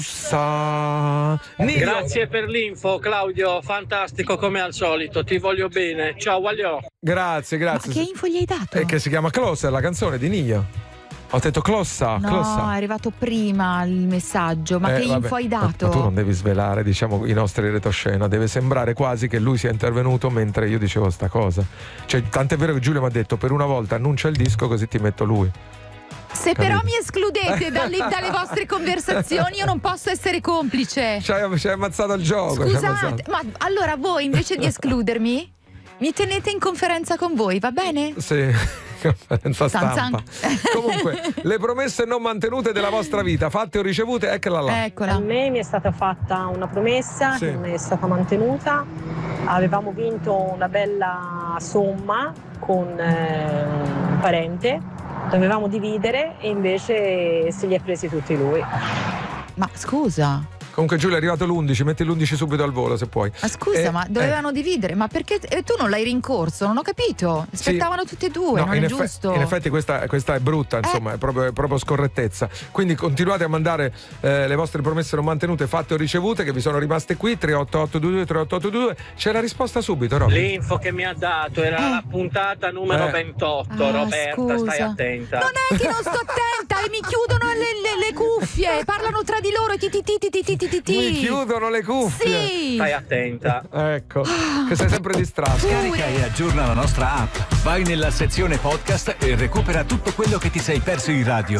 Grazie per l'info, Claudio, fantastico come al solito, ti voglio bene. Ciao, Waglio. Grazie. Ma che info gli hai dato? Che si chiama Closer, la canzone di Nio. Ho detto Clossa. No, è arrivato prima il messaggio. Ma che info hai dato? Ma tu non devi svelare, diciamo, i nostri retroscena. Deve sembrare quasi che lui sia intervenuto mentre io dicevo sta cosa. Cioè, tant'è vero che Giulia mi ha detto: per una volta annuncia il disco, così ti metto lui. Se però mi escludete dalle vostre conversazioni, io non posso essere complice. Ci hai ammazzato il gioco. Scusate, ma allora voi invece di escludermi mi tenete in conferenza con voi, va bene? Sì, conferenza stampa. Comunque, le promesse non mantenute della vostra vita, fatte o ricevute, eccola là. Eccola. A me mi è stata fatta una promessa che non è stata mantenuta. Avevamo vinto una bella somma con un parente. Dovevamo dividere e invece se li ha presi tutti lui. Ma scusa. Comunque Giulia è arrivato l'11, metti l'11 subito al volo se puoi. Ma scusa, ma dovevano dividere, ma perché tu non l'hai rincorso? Non ho capito. Aspettavano tutti e due, non è giusto. In effetti questa è brutta, insomma, è proprio scorrettezza. Quindi continuate a mandare le vostre promesse non mantenute, fatte o ricevute, che vi sono rimaste qui, 38822. C'è la risposta subito, Robby. L'info che mi ha dato era la puntata numero 28, Roberta, scusa. stai attenta. Non è che non sto attenta e mi chiudono le cuffie, parlano tra di loro Mi chiudono le cuffie. Sì. Stai attenta. Ecco, che sei sempre distratto. Scarica e aggiorna la nostra app. Vai nella sezione podcast e recupera tutto quello che ti sei perso in radio.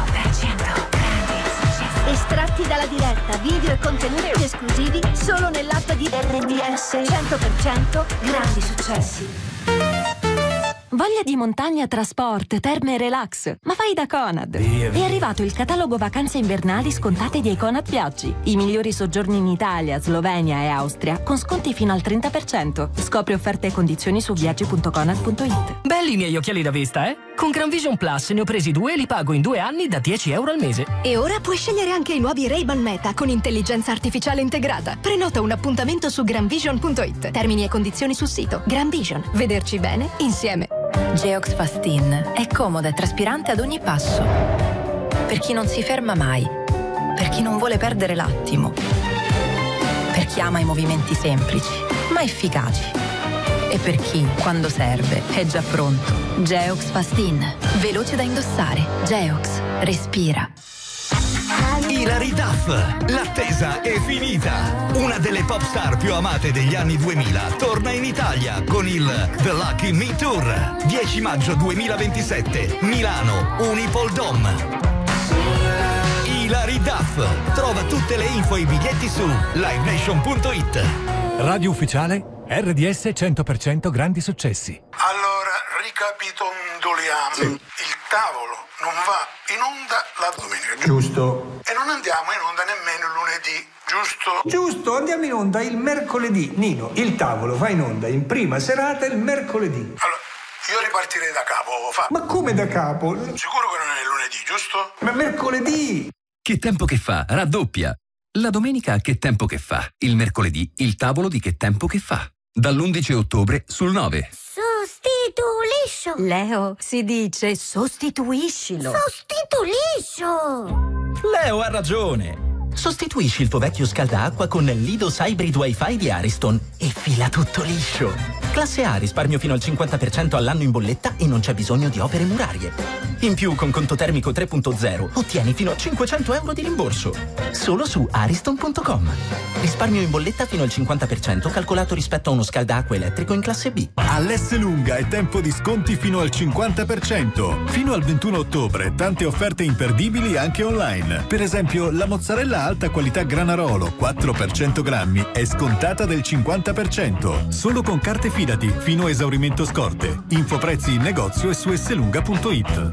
Estratti dalla diretta, video e contenuti esclusivi solo nell'app di RDS 100% grandi successi. Voglia di montagna, trasport, terme e relax? Ma vai da Conad! È arrivato il catalogo vacanze invernali scontate di Conad Viaggi. I migliori soggiorni in Italia, Slovenia e Austria con sconti fino al 30%. Scopri offerte e condizioni su viaggi.conad.it. Belli i miei occhiali da vista, eh? Con Gran Vision Plus ne ho presi 2 e li pago in 2 anni da €10 al mese. E ora puoi scegliere anche i nuovi Ray-Ban Meta con intelligenza artificiale integrata. Prenota un appuntamento su granvision.it. Termini e condizioni sul sito. Gran Vision. Vederci bene insieme. Geox Fastin è comoda e traspirante ad ogni passo. Per chi non si ferma mai, per chi non vuole perdere l'attimo, per chi ama i movimenti semplici ma efficaci e per chi, quando serve, è già pronto. Geox Fastin, veloce da indossare. Geox, respira. Hilary Duff, l'attesa è finita. Una delle pop star più amate degli anni 2000 torna in Italia con il The Lucky Me Tour. 10 maggio 2027, Milano, Unipol Dome. Hilary Duff. Trova tutte le info e i biglietti su livenation.it. Radio ufficiale RDS 100% grandi successi. Allora, ricapitoliamo. Il tavolo non va in onda la domenica, Giusto. E non andiamo in onda nemmeno il lunedì, giusto? Giusto, andiamo in onda il mercoledì. Nino, il tavolo va in onda in prima serata il mercoledì. Allora, io ripartirei da capo, Ma come da capo? Sicuro che non è lunedì, giusto? Ma mercoledì! Che tempo che fa? Raddoppia. La domenica Che tempo che fa? Il mercoledì il tavolo di Che tempo che fa? Dall'11 ottobre sul 9. Sostituliscio. Leo, si dice sostituiscilo. Sostituliscio. Leo ha ragione. Sostituisci il tuo vecchio scaldaacqua con l'Idos Hybrid Wi-Fi di Ariston e fila tutto liscio. Classe A, risparmio fino al 50% all'anno in bolletta e non c'è bisogno di opere murarie. In più, con conto termico 3.0 ottieni fino a €500 di rimborso. Solo su ariston.com. Risparmio in bolletta fino al 50% calcolato rispetto a uno scaldaacqua elettrico in classe B. All'Esselunga è tempo di sconti fino al 50%. Fino al 21 ottobre tante offerte imperdibili anche online. Per esempio la mozzarella alta qualità Granarolo 4 per 100 grammi è scontata del 50%. Solo con carte Fidati fino a esaurimento scorte. Info prezzi in negozio e su esselunga.it.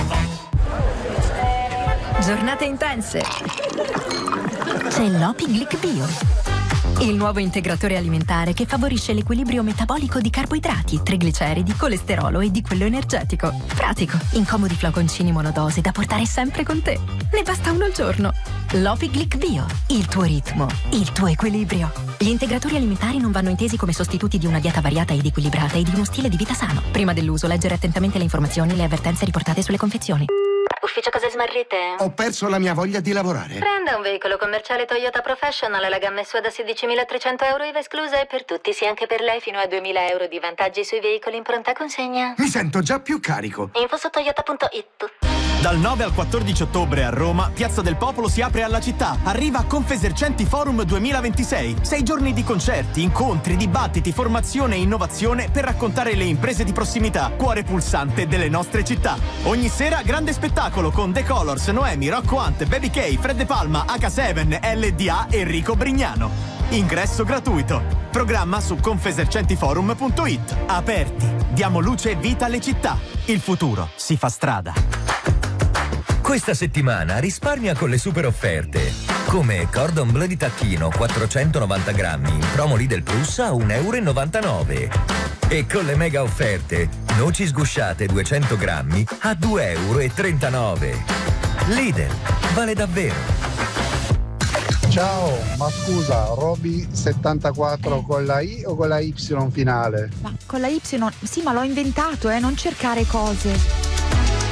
Giornate intense. C'è l'Opi Glic Bio, il nuovo integratore alimentare che favorisce l'equilibrio metabolico di carboidrati, trigliceridi, colesterolo e di quello energetico. Pratico, in comodi flaconcini monodose da portare sempre con te. Ne basta uno al giorno. L'Opi Glic Bio, il tuo ritmo, il tuo equilibrio. Gli integratori alimentari non vanno intesi come sostituti di una dieta variata ed equilibrata e di uno stile di vita sano. Prima dell'uso, leggere attentamente le informazioni e le avvertenze riportate sulle confezioni. Ufficio Casa smarrite? Ho perso la mia voglia di lavorare. Prenda un veicolo commerciale Toyota Professional, la gamma SUV da 16.300 euro IVA esclusa e per tutti, sì anche per lei, fino a 2.000 euro di vantaggi sui veicoli in pronta consegna. Mi sento già più carico. Info su toyota.it. Dal 9 al 14 ottobre a Roma, Piazza del Popolo si apre alla città. Arriva Confesercenti Forum 2026. 6 giorni di concerti, incontri, dibattiti, formazione e innovazione per raccontare le imprese di prossimità, cuore pulsante delle nostre città. Ogni sera grande spettacolo con The Colors, Noemi, Rocco Hunt, Baby K, Fred De Palma, H7, LDA e Enrico Brignano. Ingresso gratuito. Programma su confesercentiforum.it. Aperti. Diamo luce e vita alle città. Il futuro si fa strada. Questa settimana risparmia con le super offerte. Come Cordon Bleu di tacchino 490 grammi in promo Lidl Plus a 1,99 €. E con le mega offerte, noci sgusciate 200 grammi a 2,39 €. Lidl, vale davvero. Ciao, ma scusa, Roby 74 con la I o con la Y finale? Ma con la Y, sì, ma l'ho inventato, non cercare cose.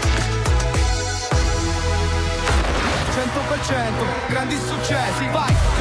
100%, grandi successi, vai!